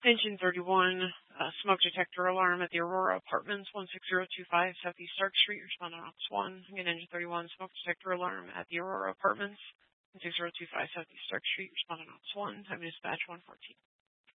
Engine 31, smoke detector alarm at the Aurora Apartments, 16025 Southeast Stark Street, respond on Ops 1. Again, Engine 31, smoke detector alarm at the Aurora Apartments, 16025 Southeast Stark Street, respond on Ops 1. Time dispatch 114.